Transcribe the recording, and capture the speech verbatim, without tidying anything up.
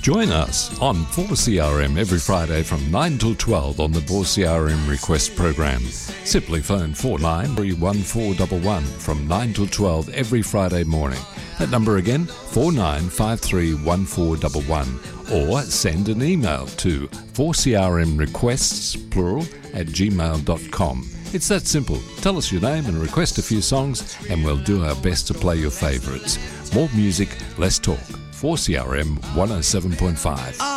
Join us on four C R M every Friday from nine till twelve on the four C R M Request program. Simply phone four nine three one four one one from nine till twelve every Friday morning. That number again, four nine five three one four one one. Or send an email to four C R M requests, plural, at gmail dot com. It's that simple. Tell us your name and request a few songs and we'll do our best to play your favourites. More music, less talk. four C R M one oh seven point five.